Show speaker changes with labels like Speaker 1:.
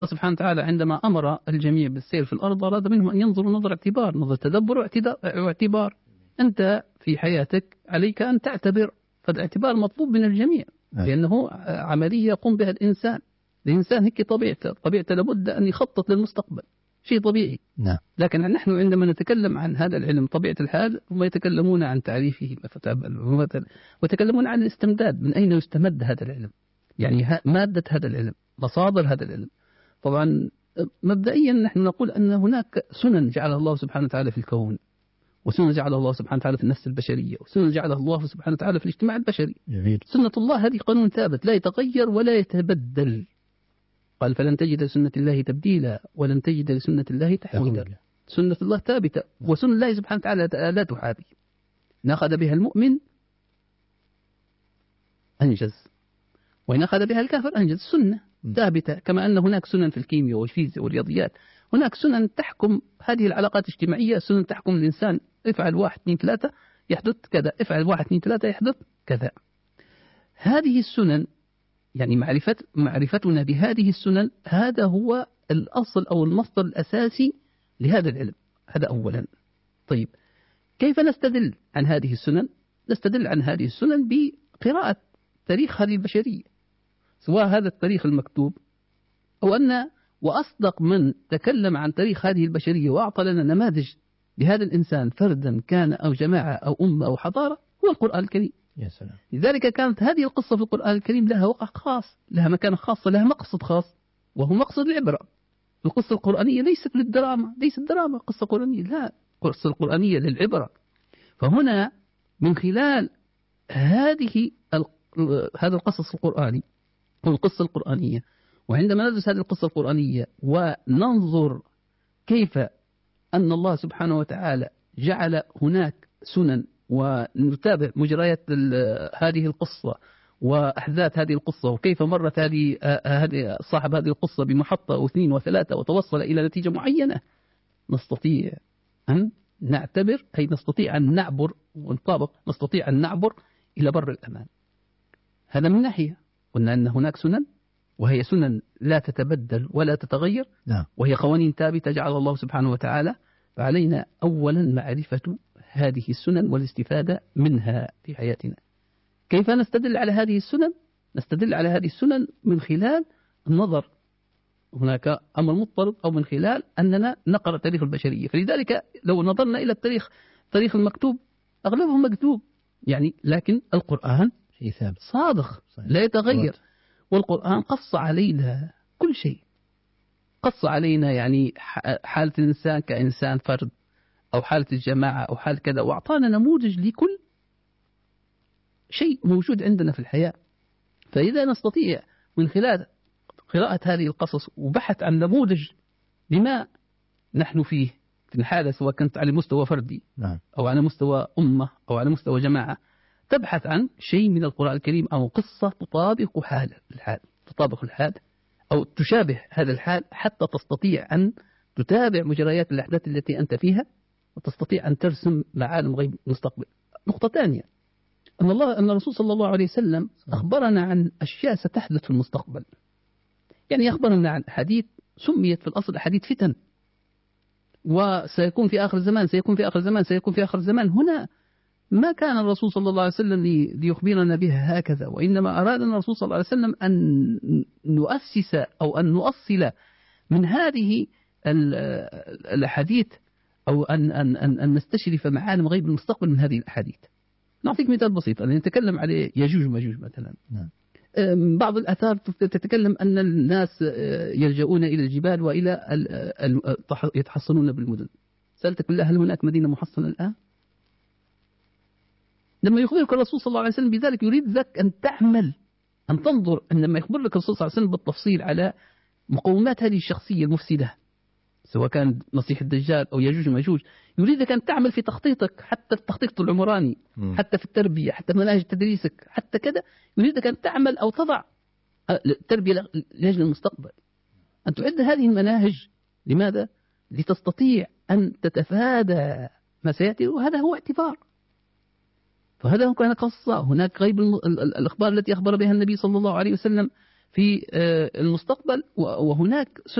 Speaker 1: سبحانه وتعالى عندما أمر الجميع بالسير في الأرض أراد منهم أن ينظروا نظر اعتبار، نظر تدبر واعتبار. أنت في حياتك عليك أن تعتبر، فالاعتبار مطلوب من الجميع، لأنه عملية يقوم بها الإنسان. الإنسان هيك طبيعته لابد أن يخطط للمستقبل، شيء طبيعي.
Speaker 2: نعم.
Speaker 1: لكن نحن عندما نتكلم عن هذا العلم طبيعة الحال، هم يتكلمون عن تعريفه ويتكلمون عن الاستمداد، من أين يستمد هذا العلم، يعني مادة هذا العلم، مصادر هذا العلم. طبعا مبدئيا نحن نقول أن هناك سنن جعلها الله سبحانه وتعالى في الكون، وسنن جعلها الله سبحانه وتعالى في النفس البشرية، وسنن جعلها الله سبحانه وتعالى في الاجتماع البشري.
Speaker 2: جميل.
Speaker 1: سنة الله هذه قانون ثابت لا يتغير ولا يتبدل. قال فلن تجد لسنة الله تبديلا ولن تجد لسنة الله تحويلا. سنة الله ثابتة، وسنة الله سبحانه وتعالى لا تحابي. نأخذ بها المؤمن أنجز، وإن أخذ بها الكافر أنجز. سنة ثابتة، كما أن هناك سنن في الكيمياء والفيزياء والرياضيات، هناك سنن تحكم هذه العلاقات الاجتماعية، سنن تحكم الإنسان. افعل 1 2 3 يحدث كذا، افعل 1 2 3 يحدث كذا. هذه السنن يعني معرفتنا بهذه السنن، هذا هو الأصل أو المصدر الأساسي لهذا العلم. هذا أولا. طيب كيف نستدل عن هذه السنن؟ نستدل عن هذه السنن بقراءة تاريخ هذه البشرية، سواء هذا التاريخ المكتوب أو أن وأصدق من تكلم عن تاريخ هذه البشرية وأعطى لنا نماذج لهذا الإنسان فردا كان أو جماعة أو أمة أو حضارة هو القرآن الكريم.
Speaker 2: يا سلام.
Speaker 1: لذلك كانت هذه القصة في القرآن الكريم لها وقع خاص، لها مكان خاص، لها مقصد خاص، وهو مقصد العبرة. القصة القرآنية ليست للدراما، ليست دراما قصة قرآنية، لا، القصة القرآنية للعبرة. فهنا من خلال هذا القصص القرآني أو القصة القرآنية، وعندما ندرس هذه القصة القرآنية وننظر كيف أن الله سبحانه وتعالى جعل هناك سنن، ونتابع مجريات هذه القصة وأحداث هذه القصة، وكيف مرت صاحب هذه القصة بمحطة أو 2 و3 وتوصل إلى نتيجة معينة، نستطيع أن نعتبر، أي نستطيع أن نعبر ونطابق، نستطيع أن نعبر إلى بر الأمان. هذا من ناحية. قلنا أن هناك سنن، وهي سنن لا تتبدل ولا تتغير، وهي قوانين ثابتة جعل الله سبحانه وتعالى. فعلينا أولا معرفة هذه السنن والاستفادة منها في حياتنا. كيف نستدل على هذه السنن؟ نستدل على هذه السنن من خلال النظر، هناك أمر مضطرد، أو من خلال أننا نقرأ تاريخ البشرية. فلذلك لو نظرنا إلى التاريخ المكتوب أغلبه مكتوب يعني، لكن القرآن
Speaker 2: شيء ثابت
Speaker 1: صادق لا يتغير. والقرآن قص علينا كل شيء، قص علينا يعني حالة الإنسان كإنسان فرد، أو حالة الجماعة، أو حالة كذا، وأعطانا نموذج لكل شيء موجود عندنا في الحياة. فإذا نستطيع من خلال قراءة هذه القصص وبحث عن نموذج لما نحن فيه في الحالة، سواء كنت على مستوى فردي أو على مستوى أمة أو على مستوى جماعة، تبحث عن شيء من القرآن الكريم أو قصة تطابق تطابق الحال أو تشابه هذا الحال، حتى تستطيع أن تتابع مجريات الأحداث التي أنت فيها، وتستطيع أن ترسم معالم غيب المستقبل. نقطة ثانية، أن الرسول صلى الله عليه وسلم أخبرنا عن أشياء ستحدث في المستقبل. يعني أخبرنا عن حديث سميت في الأصل حديث فتن، وسيكون في آخر الزمان، سيكون في آخر الزمان، سيكون في آخر الزمان. هنا ما كان الرسول صلى الله عليه وسلم ليخبرنا بها هكذا، وإنما أرادنا الرسول صلى الله عليه وسلم أن نؤسس أو أن نؤصل من هذه الأحاديث، أو أن نستشرف معالم غيب المستقبل من هذه الأحاديث. نعطيك مثال بسيط، أن نتكلم عليه يجوج وماجوج مثلا. بعض الآثار تتكلم أن الناس يلجؤون إلى الجبال وإلى يتحصنون بالمدن. سألتك بالله، هل هناك مدينة محصنة الآن؟ لما يخبرك الرسول صلى الله عليه وسلم بذلك يريد ذلك أن تعمل، أن تنظر، أن لما يخبر لك الرسول صلى الله عليه وسلم بالتفصيل على مقومات هذه الشخصية المفسدة، سواء كان مسيح الدجال أو يجوج وماجوج، يريدك أن تعمل في تخطيطك، حتى في التخطيط العمراني، حتى في التربية، حتى في مناهج تدريسك، حتى كذا يريدك أن تعمل أو تضع التربية لأجل المستقبل، أن تعد هذه المناهج. لماذا؟ لتستطيع أن تتفادى ما سيأتي، وهذا هو اعتبار. فهذا كان قصة. هناك غيب الأخبار التي أخبر بها النبي صلى الله عليه وسلم في المستقبل، وهناك